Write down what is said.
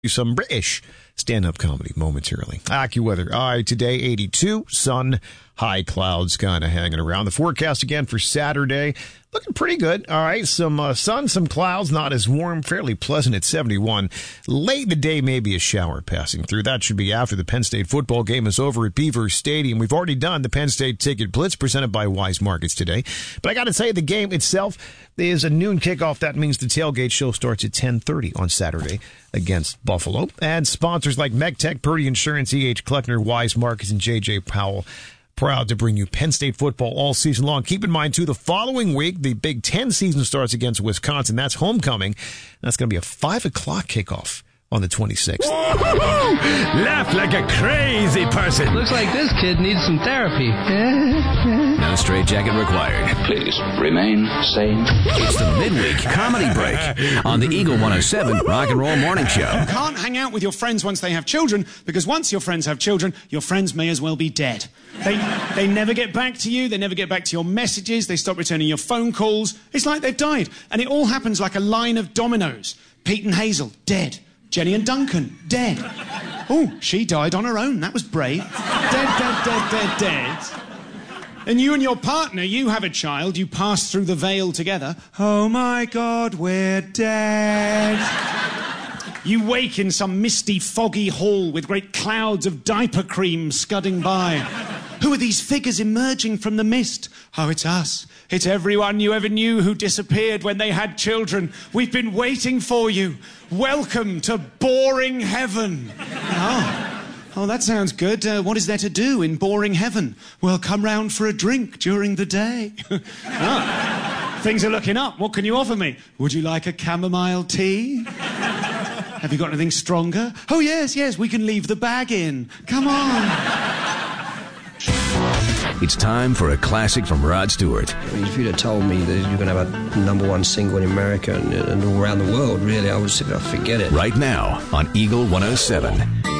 some British stand-up comedy momentarily. AccuWeather. All right, today 82, sun, high clouds kind of hanging around. The forecast again for Saturday, looking pretty good. All right, some sun, some clouds, not as warm, fairly pleasant at 71. Late in the day, maybe a shower passing through. That should be after the Penn State football game is over at Beaver Stadium. We've already done the Penn State Ticket Blitz presented by Wise Markets today. But I got to tell you, the game itself is a noon kickoff. That means the tailgate show starts at 10:30 on Saturday against Buffalo. And sponsors like MegTech, Purdy Insurance, E.H. Kleckner, Wise Markets, and J.J. Powell proud to bring you Penn State football all season long. Keep in mind, too, the following week, the Big Ten season starts against Wisconsin. That's homecoming. That's going to be a 5 o'clock kickoff on the 26th. Laugh like a crazy person. Looks like this kid needs some therapy. No straitjacket required. Please remain sane. It's the midweek comedy break on the Eagle 107 Rock and Roll Morning Show. You can't hang out with your friends once they have children, because once your friends have children, your friends may as well be dead. They never get back to you. They never get back to your messages. They stop returning your phone calls. It's like they've died. And it all happens like a line of dominoes. Pete and Hazel, dead. Jenny and Duncan, dead. Oh, she died on her own. That was brave. Dead. And you and your partner, you have a child. You pass through the veil together. Oh, my God, we're dead. You wake in some misty, foggy hall with great clouds of diaper cream scudding by. Who are these figures emerging from the mist? Oh, it's us. It's everyone you ever knew who disappeared when they had children. We've been waiting for you. Welcome to boring heaven. Oh, that sounds good. What is there to do in boring heaven? Well, come round for a drink during the day. Things are looking up. What can you offer me? Would you like a chamomile tea? Have you got anything stronger? Oh, yes, we can leave the bag in. Come on. It's time for a classic from Rod Stewart. I mean, if you'd have told me that you're going to have a #1 single in America and all around the world, really, I would have said, forget it. Right now on Eagle 107.